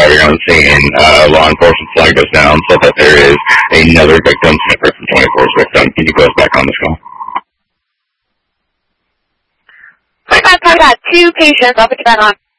arriving on the scene, law enforcement flag goes down so that there is another victim separate from 24's victim. Can you close back on this call? I got 2 patients. I'll put you back on.